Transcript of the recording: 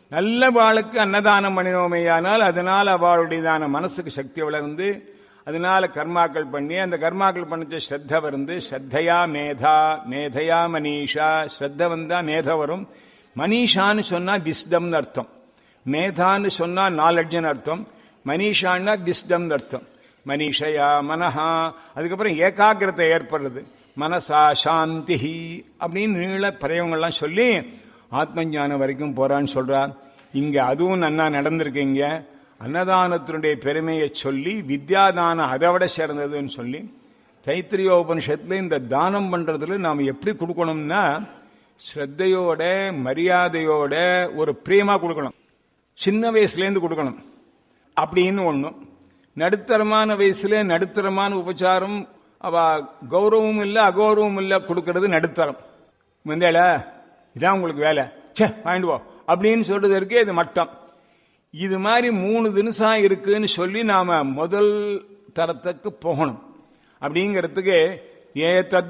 நல்ல வாளுக்கு அன்னதானம் பண்ணினோமையானால் அதனால் அவளுடையதான மனசுக்கு சக்தி வளர்ந்து அதனால கர்மாக்கள் பண்ணி அந்த கர்மாக்கள் பண்ணிச்ச ஸ்ரத்த வந்து ஸ்ரத்தையா மேதா மேதையா மனிஷா ஸ்ரத்த வந்தா மேத வரும். மனிஷான்னு சொன்னா விஸ்டம்னு அர்த்தம், மேதான்னு சொன்னா நாலெட்ஜ்னு அர்த்தம், மனிஷான்னா விஸ்டம் அர்த்தம். மனிஷயா மனஹா, அதுக்கப்புறம் ஏகாகிரத்தை ஏற்படுறது, மனசா சாந்தி அப்படின்னு நீள பிரயோகங்கள்லாம் சொல்லி ஆத்ம ஞானம் வரைக்கும் போறான்னு சொல்றார். இங்க அதுவும் நன்னா நடந்திருக்கீங்க. அன்னதானத்தினுடைய பெருமையை சொல்லி வித்யாதானம் அதை விட சேர்ந்ததுன்னு சொல்லி தைத்திரியோபனிஷத்துல இந்த தானம் பண்றதுல நாம் எப்படி கொடுக்கணும்னா ஸ்ரத்தையோட மரியாதையோட ஒரு பிரேமா கொடுக்கணும். சின்ன வயசுலேருந்து கொடுக்கணும் அப்படின்னு ஒண்ணும், நடுத்தரமான வயசுல நடுத்தரமான உபச்சாரம் அவ கௌரவமும் இல்லை அகௌரவமும் இல்லை கொடுக்கறது நடுத்தரம். வந்தேல இதான் உங்களுக்கு வேலை, சே வாங்கிட்டு போ அப்படின்னு சொல்றதற்கு இது மட்டம். இது மாதிரி 3 தினசம் இருக்குன்னு சொல்லி நாம முதல் தரத்துக்கு போகணும். அப்படிங்கிறதுக்கு ஏ